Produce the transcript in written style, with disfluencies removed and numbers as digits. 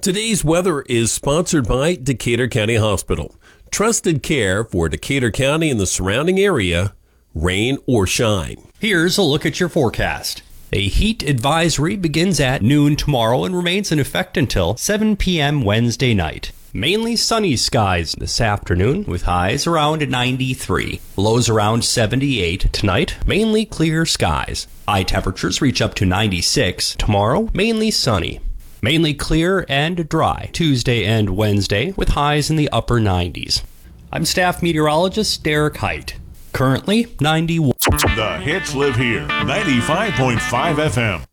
Today's weather is sponsored by Decatur County Hospital. Trusted care for Decatur County and the surrounding area, rain or shine. Here's a look at your forecast. A heat advisory begins at noon tomorrow and remains in effect until 7 p.m. Wednesday night. Mainly sunny skies this afternoon with highs around 93. Lows around 78 tonight. Mainly clear skies. High temperatures reach up to 96. Tomorrow, mainly sunny. Mainly clear and dry Tuesday and Wednesday with highs in the upper 90s. I'm staff meteorologist Derek Height. Currently 91. The hits live here. 95.5 FM.